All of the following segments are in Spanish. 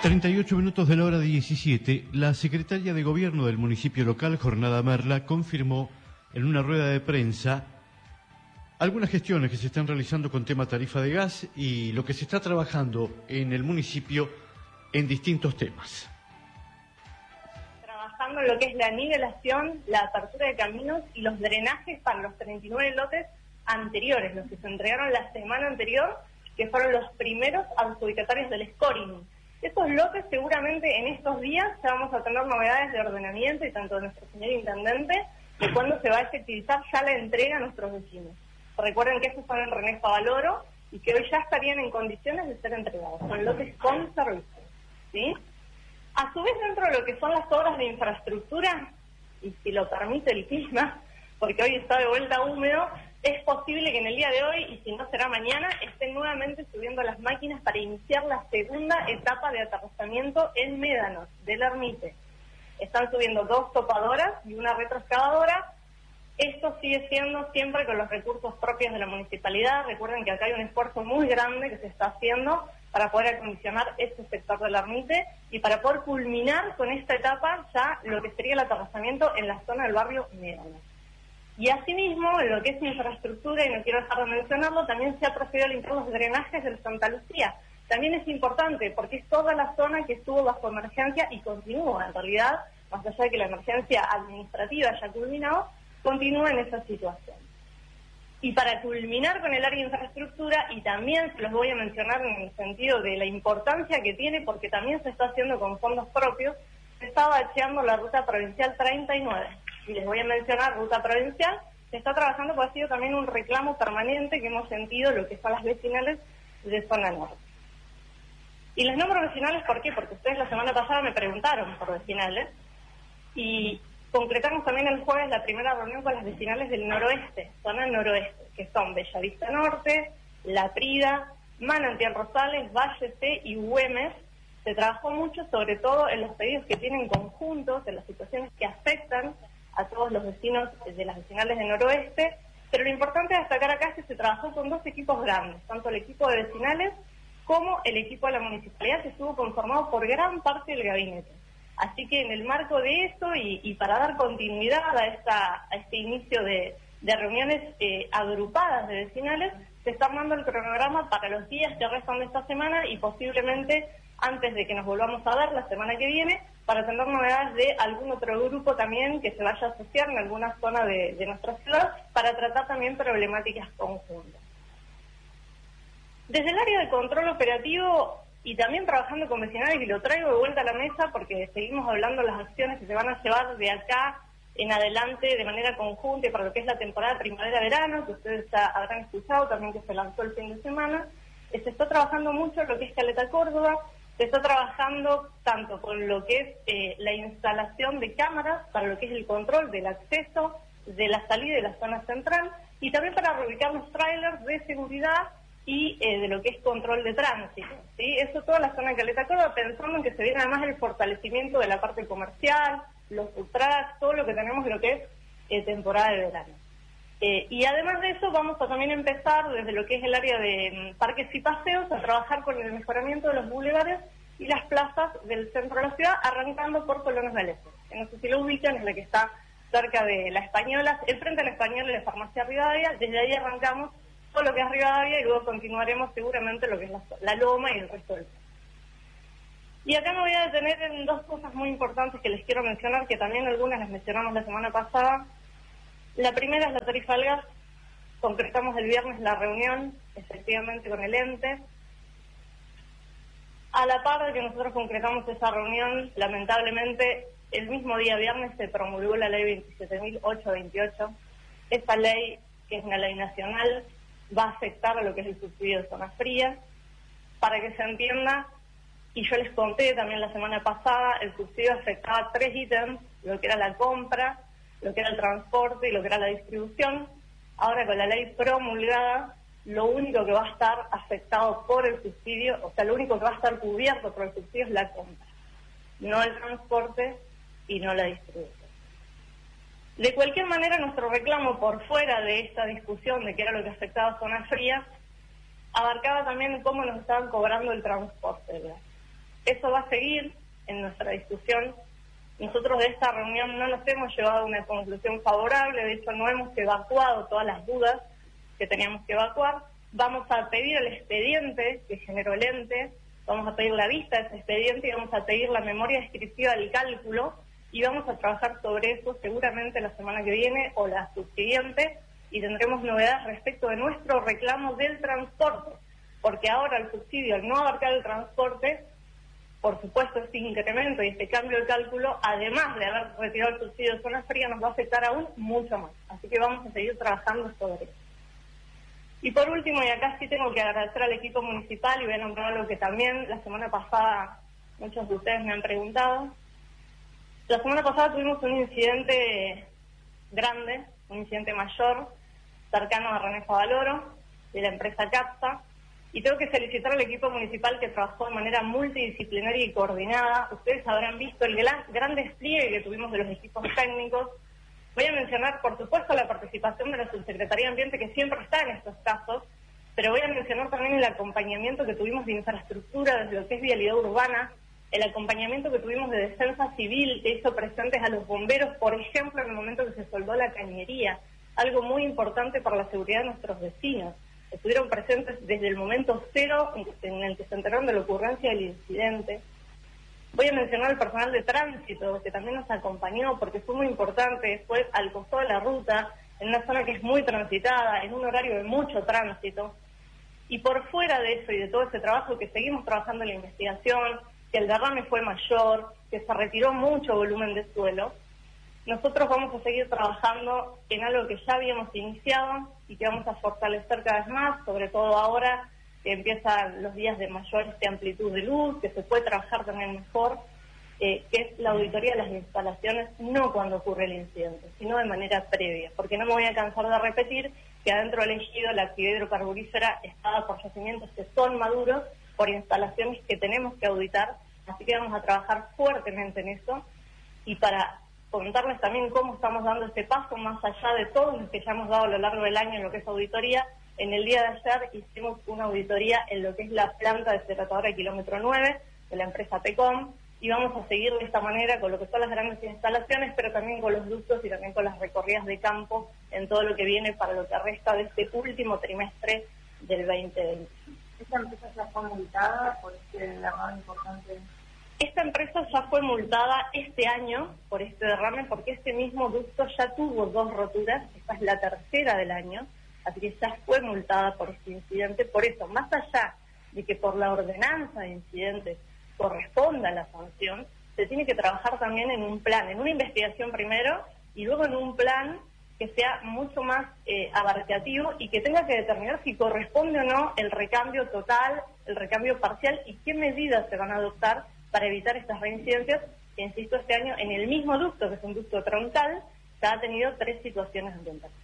38 minutos de la hora 17, la secretaria de Gobierno del municipio local, Jornada Merla, confirmó en una rueda de prensa algunas gestiones que se están realizando con tema tarifa de gas y lo que se está trabajando en el municipio en distintos temas. Trabajando en lo que es la nivelación, la apertura de caminos y los drenajes para los 39 lotes anteriores, los que se entregaron la semana anterior, que fueron los primeros adjudicatarios del scoring. Estos lotes seguramente en estos días ya vamos a tener novedades de ordenamiento y tanto de nuestro señor intendente de cuándo se va a efectivizar ya la entrega a nuestros vecinos. Recuerden que estos son en René Favaloro y que hoy ya estarían en condiciones de ser entregados. Son lotes con servicio, ¿sí? A su vez, dentro de lo que son las obras de infraestructura, y si lo permite el clima, porque hoy está de vuelta húmedo, es posible que en el día de hoy, y si no será mañana, estén nuevamente subiendo las máquinas para iniciar la segunda etapa de aterrazamiento en Médanos, del Ermite. Están subiendo 2 topadoras y una retroexcavadora. Esto sigue siendo siempre con los recursos propios de la municipalidad. Recuerden que acá hay un esfuerzo muy grande que se está haciendo para poder acondicionar este sector del Ermite y para poder culminar con esta etapa ya lo que sería el aterrazamiento en la zona del barrio Médanos. Y asimismo, en lo que es infraestructura, y no quiero dejar de mencionarlo, también se ha procedido a limpiar los drenajes del Santa Lucía. También es importante porque es toda la zona que estuvo bajo emergencia y continúa, en realidad, más allá de que la emergencia administrativa haya culminado, continúa en esa situación. Y para culminar con el área de infraestructura, y también los voy a mencionar en el sentido de la importancia que tiene, porque también se está haciendo con fondos propios, se está bacheando la ruta provincial 39. Y les voy a mencionar ruta provincial, se está trabajando porque ha sido también un reclamo permanente que hemos sentido lo que son las vecinales de zona norte. Y les nombro vecinales, ¿por qué? Porque ustedes la semana pasada me preguntaron por vecinales, y concretamos también el jueves la primera reunión con las vecinales del noroeste, zona noroeste, que son Bellavista Norte, La Prida, Manantial Rosales, Valle C y Güemes. Se trabajó mucho, sobre todo en los pedidos que tienen conjuntos, en las situaciones que afectan a todos los vecinos de las vecinales del noroeste, pero lo importante de destacar acá es que se trabajó con 2 equipos grandes, tanto el equipo de vecinales como el equipo de la municipalidad, que estuvo conformado por gran parte del gabinete. Así que en el marco de eso y para dar continuidad a este inicio de reuniones agrupadas de vecinales, se está armando el cronograma para los días que restan de esta semana y posiblemente antes de que nos volvamos a ver la semana que viene, para tener novedades de algún otro grupo también que se vaya a asociar en alguna zona de nuestra ciudad para tratar también problemáticas conjuntas. Desde el área de control operativo y también trabajando con vecinales, y lo traigo de vuelta a la mesa porque seguimos hablando de las acciones que se van a llevar de acá en adelante de manera conjunta y para lo que es la temporada primavera-verano, que ustedes ya habrán escuchado también que se lanzó el fin de semana. Se está trabajando mucho en lo que es Caleta Córdoba, se está trabajando tanto con lo que es la instalación de cámaras para lo que es el control del acceso, de la salida de la zona central y también para reubicar los trailers de seguridad y de lo que es control de tránsito, ¿sí? Eso toda la zona de Caleta Córdoba, pensando en que se viene además el fortalecimiento de la parte comercial, los food trucks, todo lo que tenemos de lo que es temporada de verano. Y además de eso vamos a también empezar desde lo que es el área de parques y paseos a trabajar con el mejoramiento de los bulevares y las plazas del centro de la ciudad, arrancando por Colonos Galeses, que no sé si lo ubican, es la que está cerca de La Española, enfrente a La Española y la farmacia Rivadavia. Desde ahí arrancamos todo lo que es Rivadavia y luego continuaremos seguramente lo que es la Loma y el resto del. Y acá me voy a detener en 2 cosas muy importantes que les quiero mencionar, que también algunas las mencionamos la semana pasada. La primera es la tarifa del gas. Concretamos el viernes la reunión, efectivamente, con el ente. A la par de que nosotros concretamos esa reunión, lamentablemente, el mismo día viernes se promulgó la ley 27.828. Esta ley, que es una ley nacional, va a afectar a lo que es el subsidio de zonas frías. Para que se entienda, y yo les conté también la semana pasada, el subsidio afectaba 3 ítems, lo que era la compra, lo que era el transporte y lo que era la distribución. Ahora con la ley promulgada, lo único que va a estar afectado por el subsidio, o sea, lo único que va a estar cubierto por el subsidio es la compra, no el transporte y no la distribución. De cualquier manera, nuestro reclamo por fuera de esta discusión de qué era lo que afectaba a zonas frías, abarcaba también cómo nos estaban cobrando el transporte del gas. Eso va a seguir en nuestra discusión. Nosotros de esta reunión no nos hemos llevado a una conclusión favorable, de hecho no hemos evacuado todas las dudas que teníamos que evacuar. Vamos a pedir el expediente que generó el ente, vamos a pedir la vista de ese expediente y vamos a pedir la memoria descriptiva del cálculo y vamos a trabajar sobre eso seguramente la semana que viene o la subsiguiente y tendremos novedades respecto de nuestro reclamo del transporte, porque ahora el subsidio, al no abarcar el transporte, por supuesto este incremento y este cambio de cálculo, además de haber retirado el subsidio de zona fría, nos va a afectar aún mucho más. Así que vamos a seguir trabajando sobre eso. Y por último, y acá sí tengo que agradecer al equipo municipal y voy a nombrar algo que también la semana pasada muchos de ustedes me han preguntado. La semana pasada tuvimos un incidente grande, un incidente mayor, cercano a René Favaloro, de la empresa CAPSA, y tengo que felicitar al equipo municipal que trabajó de manera multidisciplinaria y coordinada. Ustedes habrán visto el gran despliegue que tuvimos de los equipos técnicos. Voy a mencionar, por supuesto, la participación de la Subsecretaría de Ambiente, que siempre está en estos casos, pero voy a mencionar también el acompañamiento que tuvimos de infraestructura desde lo que es vialidad urbana, el acompañamiento que tuvimos de defensa civil, que hizo presentes a los bomberos, por ejemplo, en el momento que se soldó la cañería, algo muy importante para la seguridad de nuestros vecinos. Estuvieron presentes desde el momento cero en el que se enteraron de la ocurrencia del incidente. Voy a mencionar al personal de tránsito, que también nos acompañó, porque fue muy importante, fue al costado de la ruta, en una zona que es muy transitada, en un horario de mucho tránsito. Y por fuera de eso y de todo ese trabajo que seguimos trabajando en la investigación, que el derrame fue mayor, que se retiró mucho volumen de suelo, nosotros vamos a seguir trabajando en algo que ya habíamos iniciado y que vamos a fortalecer cada vez más, sobre todo ahora que empiezan los días de mayor amplitud de luz, que se puede trabajar también mejor, que es la auditoría de las instalaciones, no cuando ocurre el incidente, sino de manera previa, porque no me voy a cansar de repetir que adentro del ejido la actividad hidrocarburífera está dada por yacimientos que son maduros, por instalaciones que tenemos que auditar, así que vamos a trabajar fuertemente en eso, y para contarles también cómo estamos dando este paso, más allá de todo lo que ya hemos dado a lo largo del año en lo que es auditoría. En el día de ayer hicimos una auditoría en lo que es la planta deshidraladora de kilómetro 9 de la empresa PECOM, y vamos a seguir de esta manera con lo que son las grandes instalaciones, pero también con los ductos y también con las recorridas de campo en todo lo que viene para lo que resta de este último trimestre del 2020. ¿Esta empresa ya fue multada por este derrame importante? Esta empresa ya fue multada este año por este derrame porque este mismo ducto ya tuvo 2 roturas, esta es la tercera del año, así que ya fue multada por este incidente. Por eso, más allá de que por la ordenanza de incidentes corresponda la sanción, se tiene que trabajar también en un plan, en una investigación primero y luego en un plan que sea mucho más abarcativo y que tenga que determinar si corresponde o no el recambio total, el recambio parcial y qué medidas se van a adoptar para evitar estas reincidencias, que insisto, este año en el mismo ducto, que es un ducto troncal, ya ha tenido 3 situaciones ambientales.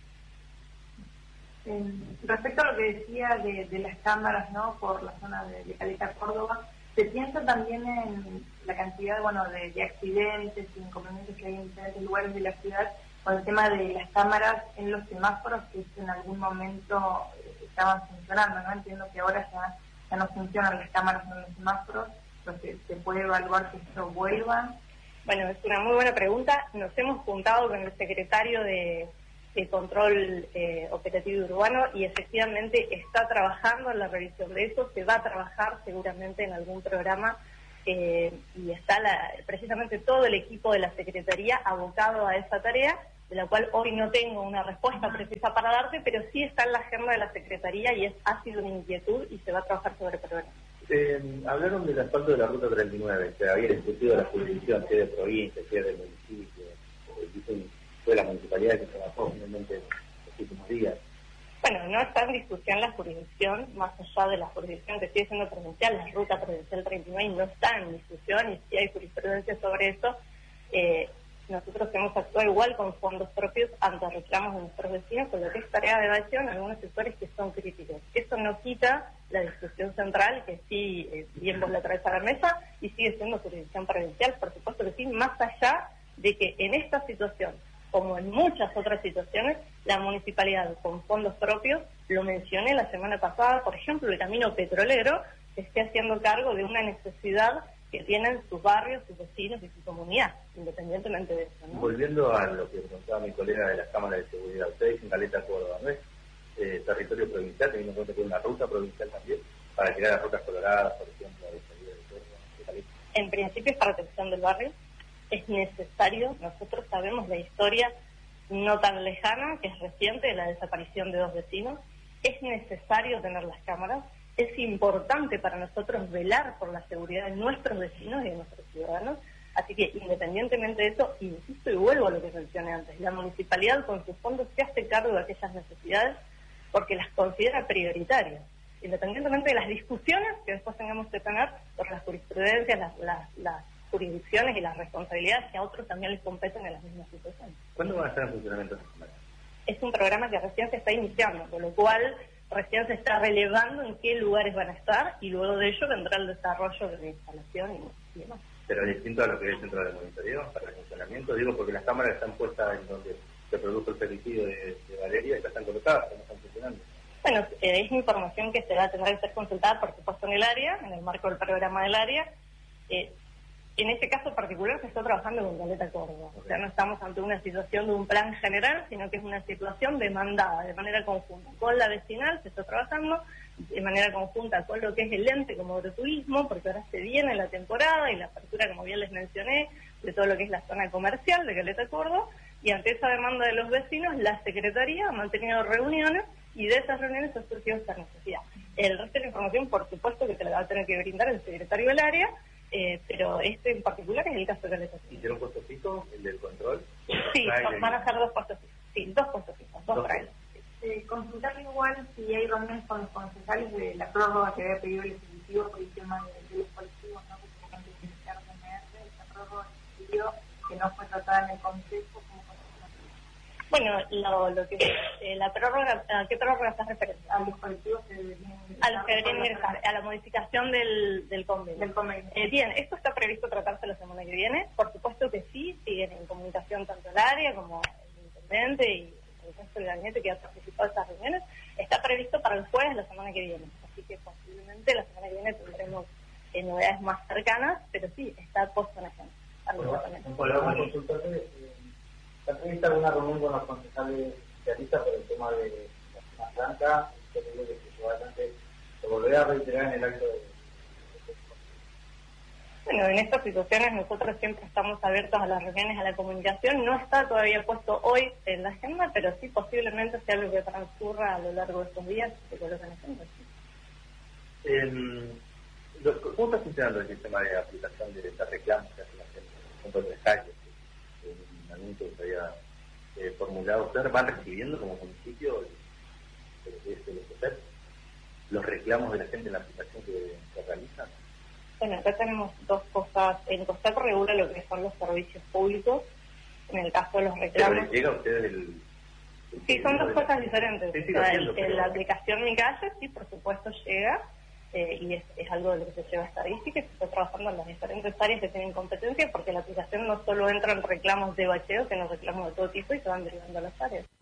Respecto a lo que decía de las cámaras, ¿no?, por la zona de Caleta, Córdoba, ¿se piensa también en la cantidad, de accidentes y inconvenientes que hay en diferentes lugares de la ciudad con el tema de las cámaras en los semáforos que en algún momento estaban funcionando, ¿no? Entiendo que ahora ya no funcionan las cámaras en los semáforos, entonces se puede evaluar que esto vuelva. Bueno, es una muy buena pregunta. Nos hemos juntado con el secretario de Control Operativo Urbano y efectivamente está trabajando en la revisión de eso. Se va a trabajar seguramente en algún programa y está precisamente todo el equipo de la Secretaría abocado a esa tarea, de la cual hoy no tengo una respuesta precisa para darte, pero sí está en la agenda de la Secretaría y ha sido una inquietud y se va a trabajar sobre el programa. Hablaron del asfalto de la ruta 39, se había discutido la jurisdicción, si es de provincia, si es de municipio, fue la municipalidad que trabajó finalmente los últimos días. Bueno, no está en discusión la jurisdicción, más allá de la jurisdicción que sigue siendo provincial, la ruta provincial 39 no está en discusión y si hay jurisprudencia sobre eso. Nosotros hemos actuado igual con fondos propios ante reclamos de nuestros vecinos con lo que es tarea de evasión en algunos sectores que son críticos. Eso no quita la discusión central, que sí, bien vos la traes a la mesa, y sigue siendo jurisdicción provincial, por supuesto que sí, más allá de que en esta situación, como en muchas otras situaciones, la municipalidad con fondos propios, lo mencioné la semana pasada, por ejemplo, el camino petrolero, se esté haciendo cargo de una necesidad que tienen sus barrios, sus vecinos y su comunidad, independientemente de eso, ¿no? Volviendo a lo que preguntaba mi colega de las cámaras de seguridad, ustedes en Caleta, Córdoba, ¿no es territorio provincial, teniendo en cuenta que es una ruta provincial también, para crear las rutas coloradas, por ejemplo, de salida de Córdoba, de Caleta? En principio es para protección del barrio, es necesario, nosotros sabemos la historia no tan lejana, que es reciente, de la desaparición de 2 vecinos, es necesario tener las cámaras, es importante para nosotros velar por la seguridad de nuestros vecinos y de nuestros ciudadanos, así que independientemente de eso, insisto y vuelvo a lo que mencioné antes, la municipalidad con sus fondos se hace cargo de aquellas necesidades porque las considera prioritarias, independientemente de las discusiones que después tengamos que tener por las jurisprudencias, las jurisdicciones y las responsabilidades que a otros también les competen en las mismas situaciones. ¿Cuándo van a estar en funcionamiento estas cámaras? Es un programa que recién se está iniciando, con lo cual recién se está relevando en qué lugares van a estar y luego de ello vendrá el desarrollo de la instalación y demás. Pero distinto a lo que es el centro de monitoreo para el funcionamiento, digo porque las cámaras están puestas en donde se produjo el femicidio de Valeria y ya están colocadas, no están funcionando. Bueno, es información que tendrá que ser consultada, por supuesto, en el área, en el marco del programa del área. En este caso particular se está trabajando con Caleta, Córdoba. O sea, no estamos ante una situación de un plan general, sino que es una situación demandada de manera conjunta. Con la vecinal se está trabajando de manera conjunta con lo que es el ente como agroturismo, porque ahora se viene la temporada y la apertura, como bien les mencioné, de todo lo que es la zona comercial de Caleta, Córdoba, y ante esa demanda de los vecinos, la Secretaría ha mantenido reuniones y de esas reuniones ha surgido esta necesidad. El resto de la información, por supuesto, que se la va a tener que brindar el secretario del área, pero este en particular es el caso de Caleta. ¿Hicieron puestos fijos, el del control? Sí, van a ser 2 puestos fijos. Sí, 2 puestos fijos, 2 trailers. Consultar igual si hay reuniones con los concejales de la prórroga que había pedido el Ejecutivo por el tema de los colectivos, ¿no? Que tenían que iniciar esa prórroga del Ejecutivo que no fue tratada en el Consejo. Bueno, lo que la prórroga, ¿a qué prórroga estás refiriendo? A los colectivos que deberían ingresar. A los que deberían ingresar, a la modificación del convenio. Bien, esto está previsto tratarse la semana que viene. Por supuesto que sí, siguen en comunicación tanto el área como el intendente y el resto del gabinete que ha participado en estas reuniones. Está previsto para el jueves de la semana que viene. Así que posiblemente la semana que viene tendremos novedades más cercanas, pero sí, está puesto en agenda. Podemos consultarle. ¿Está prevista alguna reunión con los concejales socialistas por el tema de la zona franca? Yo creo que seguramente se volverá a reiterar en el acto de... Bueno, en estas situaciones nosotros siempre estamos abiertos a las reuniones, a la comunicación. No está todavía puesto hoy en la agenda, pero sí posiblemente sea algo que transcurra a lo largo de estos días se coloca en la agenda. ¿Cómo está funcionando el sistema de aplicación de reclamos que hace la gente? Por ejemplo, de calles, un anuncio que se había formulado. ¿Ustedes van recibiendo como municipio los reclamos de la gente en la aplicación que realizan? Bueno, acá tenemos 2 cosas. El COSEC regula lo que son los servicios públicos. En el caso de los reclamos... ¿Pero les llega a ustedes el sí, son 2 cosas diferentes. Sí, la aplicación Mi Calle, sí, por supuesto, llega. Y es algo de lo que se lleva a estadística y se está trabajando en las diferentes áreas que tienen competencia, porque la aplicación no solo entra en reclamos de bacheo, sino reclamos de todo tipo y se van derivando a las áreas.